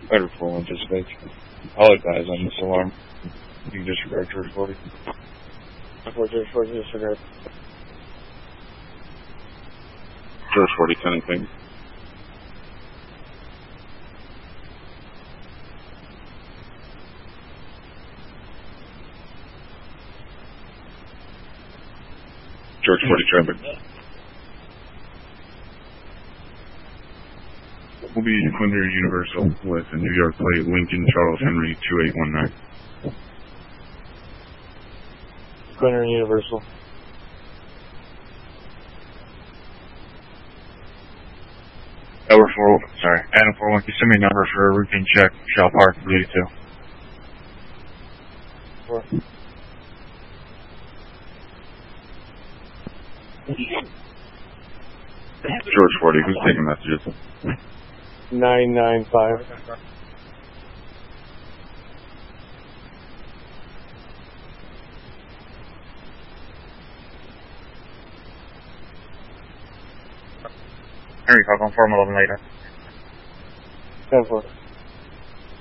Better full anticipation. I'll advise on this alarm. You can disregard George 40. George 40, disregard. George 40, 10 and ping. George 40 traffic. Will be Quinter Universal with a New York plate, Lincoln Charles Henry 2819. Quinter Universal. Adam 41, can you send me a number for a routine check, Shell Park, Beauty 2? Sure. George 40, who's taking messages? 995. Henry, call on 411 later. 10-4.